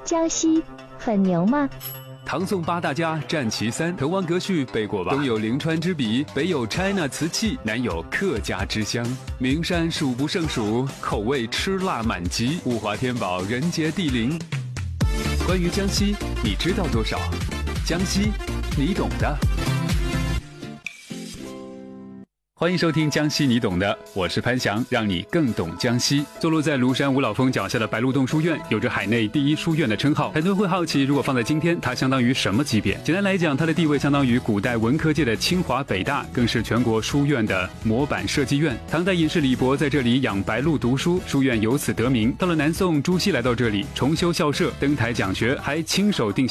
江西很牛吗？ 唐宋八大家占其三，滕王阁序背过吧？东有临川之笔，北有 China 瓷器，南有客家之乡。名山数不胜数，口味吃辣满级，物华天宝，人杰地灵。关于江西，你知道多少？江西，你懂的。欢迎收听江西你懂的，我是潘翔，让你更懂江西。坐落在庐山五老峰脚下的白鹿洞书院，有着海内第一书院的称号。很多人会好奇，如果放在今天，它相当于什么级别？简单来讲，它的地位相当于古代文科界的清华北大，更是全国书院的模板设计院。唐代隐士李博在这里养白鹿读书，书院由此得名。到了南宋，朱熹来到这里重修校舍，登台讲学，还亲手定